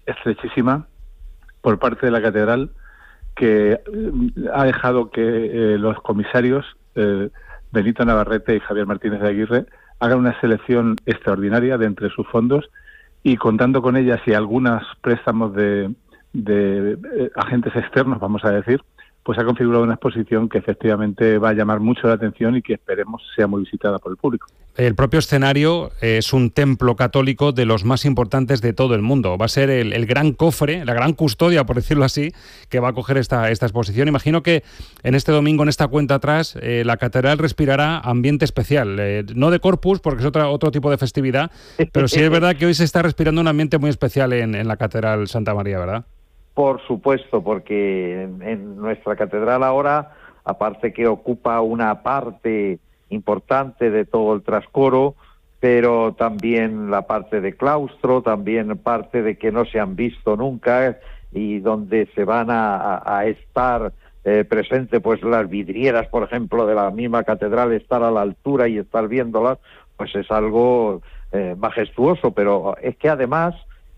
estrechísima por parte de la catedral, que ha dejado que los comisarios Benito Navarrete y Javier Martínez de Aguirre hagan una selección extraordinaria de entre sus fondos, y contando con ellas y algunos préstamos de agentes externos, vamos a decir, pues ha configurado una exposición que efectivamente va a llamar mucho la atención y que esperemos sea muy visitada por el público. El propio escenario es un templo católico de los más importantes de todo el mundo. Va a ser el gran cofre, la gran custodia, por decirlo así, que va a acoger esta exposición. Imagino que en este domingo, en esta cuenta atrás, la catedral respirará ambiente especial. No de Corpus, porque es otro tipo de festividad, pero sí es verdad que hoy se está respirando un ambiente muy especial en la Catedral Santa María, ¿verdad? Por supuesto, porque en nuestra catedral ahora, aparte que ocupa una parte importante de todo el trascoro, pero también la parte de claustro, también parte de que no se han visto nunca y donde se van a estar presentes pues las vidrieras, por ejemplo, de la misma catedral, estar a la altura y estar viéndolas, pues es algo majestuoso, pero es que además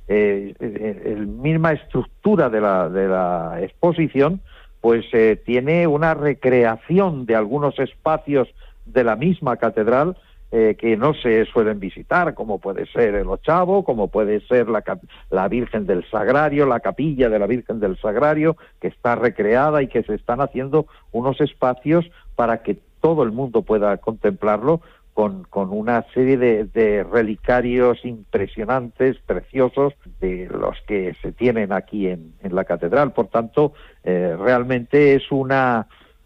la misma estructura de la exposición pues tiene una recreación de algunos espacios de la misma catedral que no se suelen visitar, como puede ser el Ochavo, como puede ser la Virgen del Sagrario, la capilla de la Virgen del Sagrario, que está recreada y que se están haciendo unos espacios para que todo el mundo pueda contemplarlo con una serie de relicarios impresionantes, preciosos, de los que se tienen aquí en la catedral. Por tanto, realmente es una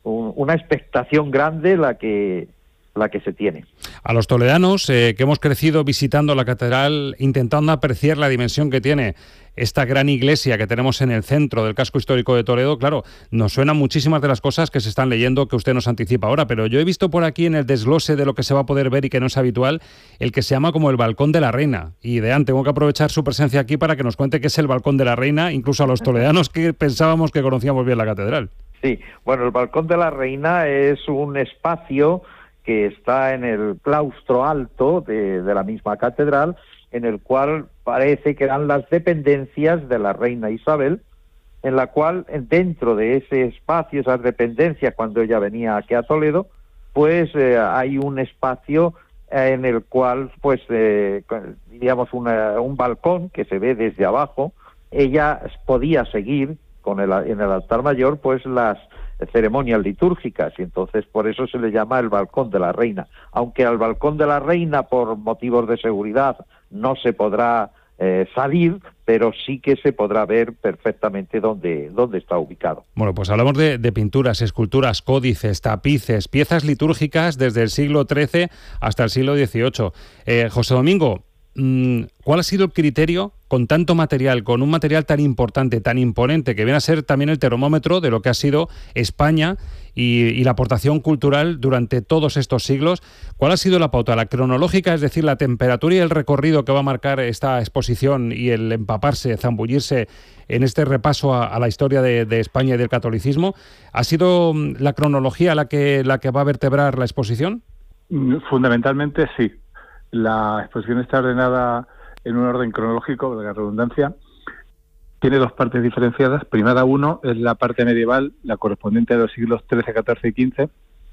expectación grande la que se tiene. A los toledanos que hemos crecido visitando la catedral, intentando apreciar la dimensión que tiene esta gran iglesia que tenemos en el centro del casco histórico de Toledo, claro, nos suenan muchísimas de las cosas que se están leyendo que usted nos anticipa ahora, pero yo he visto por aquí en el desglose de lo que se va a poder ver y que no es habitual, el que se llama como el Balcón de la Reina. Y tengo que aprovechar su presencia aquí para que nos cuente qué es el Balcón de la Reina, incluso a los toledanos que pensábamos que conocíamos bien la catedral. Sí, bueno, el Balcón de la Reina es un espacio que está en el claustro alto de la misma catedral, en el cual parece que eran las dependencias de la reina Isabel, en la cual dentro de ese espacio, esas dependencias, cuando ella venía aquí a Toledo, pues hay un espacio en el cual, pues, diríamos, un balcón que se ve desde abajo. Ella podía seguir en el altar mayor, pues, las ceremonias litúrgicas, y entonces por eso se le llama el Balcón de la Reina. Aunque al Balcón de la Reina, por motivos de seguridad, no se podrá salir, pero sí que se podrá ver perfectamente dónde está ubicado. Bueno, pues hablamos de pinturas, esculturas, códices, tapices, piezas litúrgicas desde el siglo XIII hasta el siglo XVIII. José Domingo, ¿cuál ha sido el criterio con tanto material, con un material tan importante, tan imponente, que viene a ser también el termómetro de lo que ha sido España y la aportación cultural durante todos estos siglos? ¿Cuál ha sido la pauta? ¿La cronológica, es decir, la temperatura y el recorrido que va a marcar esta exposición y el empaparse, zambullirse en este repaso a la historia de España y del catolicismo? ¿Ha sido la cronología la que va a vertebrar la exposición? Fundamentalmente sí. La exposición está ordenada en un orden cronológico, de la redundancia. Tiene dos partes diferenciadas. Primera 1 es la parte medieval, la correspondiente a los siglos XIII, XIV y XV.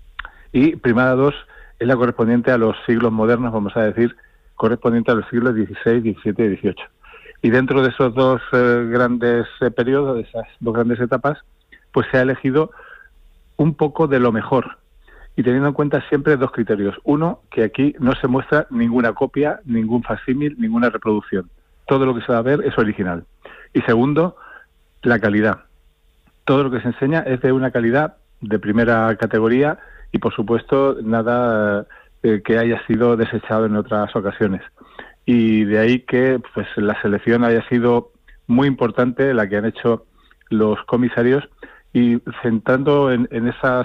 Y primera 2 es la correspondiente a los siglos modernos, vamos a decir, correspondiente a los siglos XVI, XVII y XVIII. Y dentro de esos dos grandes periodos, de esas dos grandes etapas, pues se ha elegido un poco de lo mejor. Y teniendo en cuenta siempre dos criterios. Uno, que aquí no se muestra ninguna copia, ningún facsímil, ninguna reproducción. Todo lo que se va a ver es original. Y segundo, la calidad. Todo lo que se enseña es de una calidad de primera categoría y, por supuesto, nada que haya sido desechado en otras ocasiones. Y de ahí que pues la selección haya sido muy importante, la que han hecho los comisarios, y centrando en esas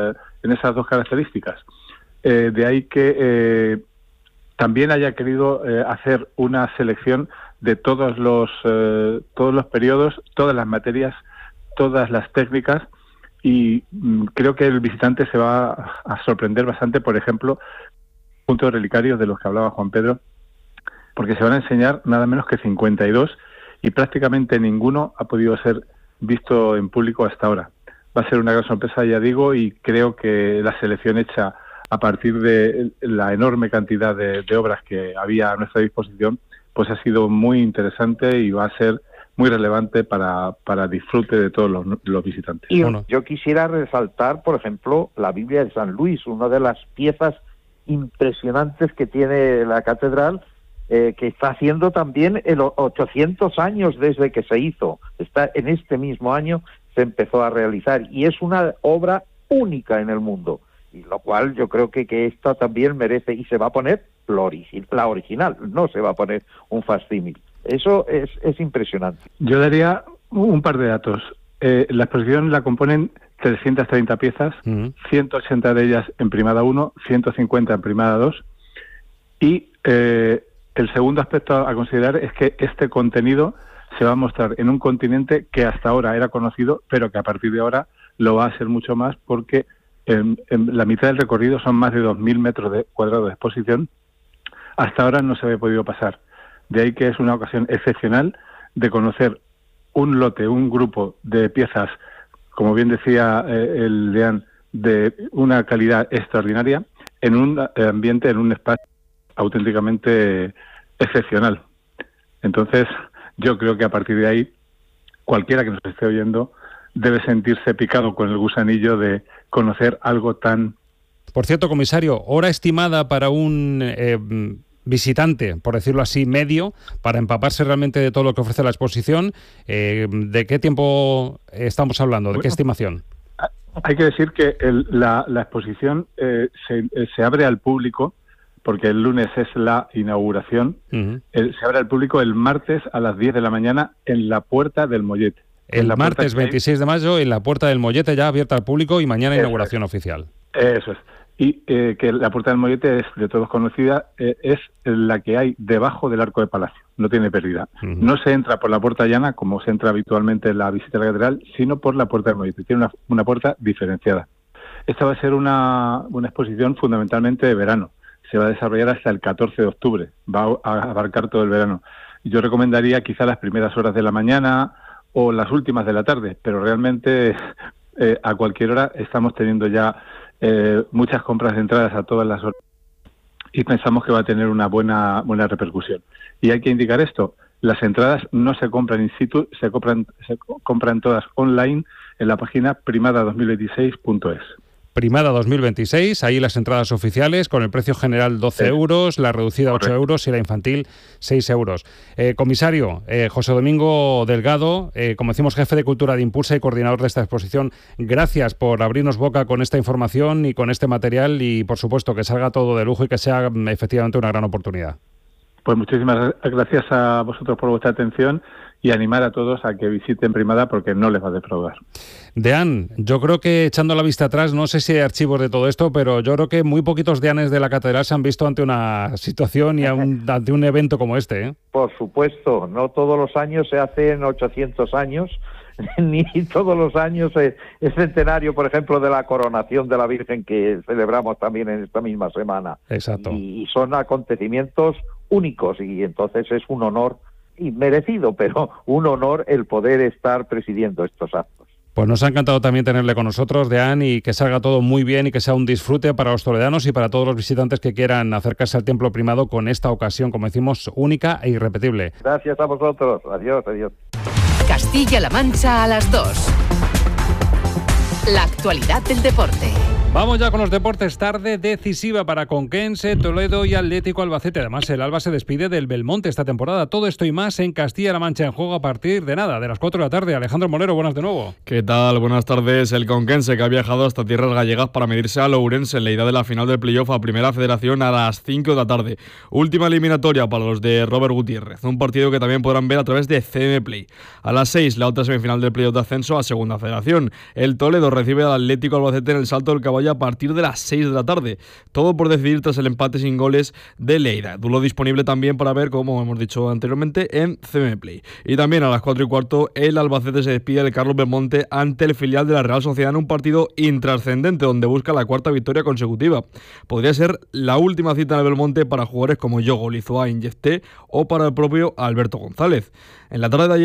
dos características. De ahí que también haya querido hacer una selección de todos los periodos, todas las materias, todas las técnicas, y creo que el visitante se va a sorprender bastante, por ejemplo, puntos relicarios de los que hablaba Juan Pedro, porque se van a enseñar nada menos que 52, y prácticamente ninguno ha podido ser visto en público hasta ahora. Va a ser una gran sorpresa, ya digo, y creo que la selección hecha a partir de la enorme cantidad de obras que había a nuestra disposición, pues ha sido muy interesante y va a ser muy relevante para disfrute de todos los visitantes. Y yo quisiera resaltar, por ejemplo, la Biblia de San Luis, una de las piezas impresionantes que tiene la catedral, que está haciendo también 800 años desde que se hizo. Está en este mismo año se empezó a realizar y es una obra única en el mundo, y lo cual yo creo que esta también merece, y se va a poner la original, no se va a poner un facsímil. Eso es impresionante. Yo daría un par de datos. La exposición la componen 330 piezas, 180 de ellas en Primada 1, 150 en Primada 2, y el segundo aspecto a considerar es que este contenido se va a mostrar en un continente que hasta ahora era conocido, pero que a partir de ahora lo va a ser mucho más, porque en la mitad del recorrido son más de 2.000 metros cuadrados de exposición. Hasta ahora no se había podido pasar. De ahí que es una ocasión excepcional de conocer un lote, un grupo de piezas, como bien decía el Deán, de una calidad extraordinaria, en un ambiente, en un espacio auténticamente excepcional. Entonces, yo creo que a partir de ahí, cualquiera que nos esté oyendo debe sentirse picado con el gusanillo de conocer algo tan... Por cierto, comisario, hora estimada para un visitante, por decirlo así, medio, para empaparse realmente de todo lo que ofrece la exposición. ¿De qué tiempo estamos hablando? ¿De qué estimación? Hay que decir que la exposición se abre al público, porque el lunes es la inauguración. Se abre al público el martes a las 10 de la mañana en la Puerta del Mollete. El martes 26 de mayo en la Puerta del Mollete, ya abierta al público, y mañana inauguración oficial. Eso es. Y que la Puerta del Mollete es de todos conocida, es la que hay debajo del Arco de Palacio, no tiene pérdida. No se entra por la Puerta Llana, como se entra habitualmente en la visita a la catedral, sino por la Puerta del Mollete. Tiene una puerta diferenciada. Esta va a ser una exposición fundamentalmente de verano. Se va a desarrollar hasta el 14 de octubre, va a abarcar todo el verano. Yo recomendaría quizá las primeras horas de la mañana o las últimas de la tarde, pero realmente a cualquier hora estamos teniendo ya muchas compras de entradas a todas las horas y pensamos que va a tener una buena repercusión. Y hay que indicar esto, las entradas no se compran in situ, se compran todas online en la página primada2026.es. Primada 2026, ahí las entradas oficiales con el precio general 12 euros, la reducida 8 euros y la infantil 6 euros. Comisario, José Domingo Delgado, como decimos, jefe de Cultura de Impulsa y coordinador de esta exposición, gracias por abrirnos boca con esta información y con este material, y por supuesto que salga todo de lujo y que sea efectivamente una gran oportunidad. Pues muchísimas gracias a vosotros por vuestra atención y animar a todos a que visiten Primada, porque no les va a defraudar. Deán, yo creo que echando la vista atrás, no sé si hay archivos de todo esto, pero yo creo que muy poquitos deanes de la catedral se han visto ante una situación y ante un evento como este, ¿eh? Por supuesto, no todos los años se hacen 800 años, ni todos los años es centenario, por ejemplo, de la coronación de la Virgen, que celebramos también en esta misma semana. Exacto. Y son acontecimientos únicos, y entonces es un honor, y merecido, pero un honor el poder estar presidiendo estos actos. Pues nos ha encantado también tenerle con nosotros, Deán, y que salga todo muy bien y que sea un disfrute para los toledanos y para todos los visitantes que quieran acercarse al Templo Primado con esta ocasión, como decimos, única e irrepetible. Gracias a vosotros. Adiós, adiós. Castilla-La Mancha a las 2. La actualidad del deporte. Vamos ya con los deportes. Tarde decisiva para Conquense, Toledo y Atlético Albacete. Además, el Alba se despide del Belmonte esta temporada. Todo esto y más en Castilla-La Mancha en juego a partir de de las 4 de la tarde. Alejandro Molero, buenas de nuevo. ¿Qué tal? Buenas tardes. El Conquense, que ha viajado hasta tierras gallegas para medirse a Ourense en la ida de la final del playoff a Primera Federación a las 5 de la tarde. Última eliminatoria para los de Robert Gutiérrez. Un partido que también podrán ver a través de CM Play. A las 6, la otra semifinal del playoff de ascenso a Segunda Federación. El Toledo recibe al Atlético Albacete en el Salto del Caballo Valle a partir de las 6 de la tarde. Todo por decidir tras el empate sin goles de Lleida. Duelo disponible también para ver, como hemos dicho anteriormente, en CM Play. Y también a las 4:15 el Albacete se despide del Carlos Belmonte ante el filial de la Real Sociedad en un partido intrascendente donde busca la 4ª victoria consecutiva. Podría ser la última cita en el Belmonte para jugadores como Yogo, Lizoa, Inyecté o para el propio Alberto González. En la tarde de ayer